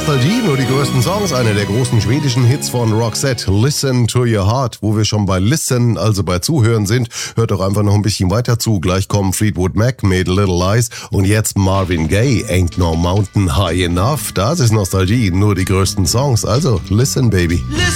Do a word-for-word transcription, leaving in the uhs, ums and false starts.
Nostalgie, nur die größten Songs, einer der großen schwedischen Hits von Roxette, Listen to Your Heart. Wo wir schon bei Listen, also bei Zuhören sind, hört doch einfach noch ein bisschen weiter zu. Gleich kommen Fleetwood Mac mit Little Lies und jetzt Marvin Gaye, Ain't No Mountain High Enough. Das ist Nostalgie, nur die größten Songs, also listen, baby.